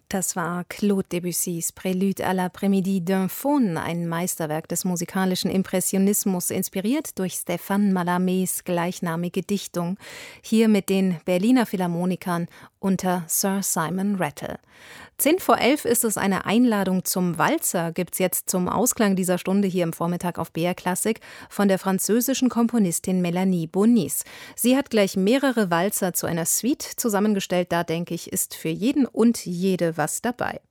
Das war Claude Debussys Prélude à l'après-midi d'un faune, ein Meisterwerk des musikalischen Impressionismus, inspiriert durch Stéphane Mallarmés gleichnamige Dichtung, hier mit den Berliner Philharmonikern unter Sir Simon Rattle. 10 vor 11 ist es eine Einladung zum Walzer, gibt's jetzt zum Ausklang dieser Stunde hier im Vormittag auf BR Klassik von der französischen Komponistin Mélanie Bonis. Sie hat gleich mehrere Walzer zu einer Suite zusammengestellt, da denke ich, ist für jeden und jede was dabei.